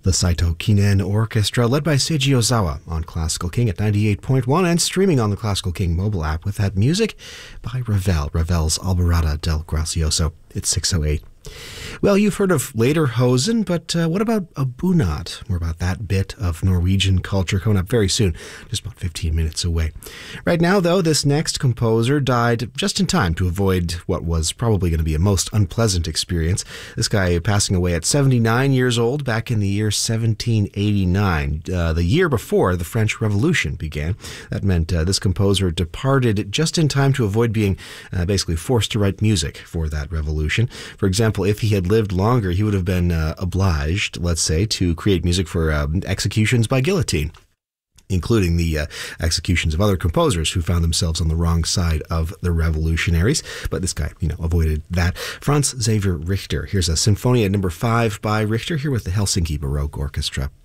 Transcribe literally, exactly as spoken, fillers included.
The Saito Kinen Orchestra, led by Seiji Ozawa on Classical King at ninety-eight point one and streaming on the Classical King mobile app with that music by Ravel, Ravel's Alborada del Gracioso. It's six oh eight. Well, you've heard of Lederhosen, but uh, what about a bunad? More about that bit of Norwegian culture coming up very soon, just about fifteen minutes away. Right now, though, this next composer died just in time to avoid what was probably going to be a most unpleasant experience. This guy passing away at seventy-nine years old back in the year seventeen eighty-nine, uh, the year before the French Revolution began. That meant uh, this composer departed just in time to avoid being uh, basically forced to write music for that revolution. For example, if he had lived longer, he would have been uh, obliged, let's say, to create music for uh, executions by guillotine, including the uh, executions of other composers who found themselves on the wrong side of the revolutionaries. But this guy, you know, avoided that. Franz Xaver Richter. Here's a Sinfonia number five by Richter here with the Helsinki Baroque Orchestra.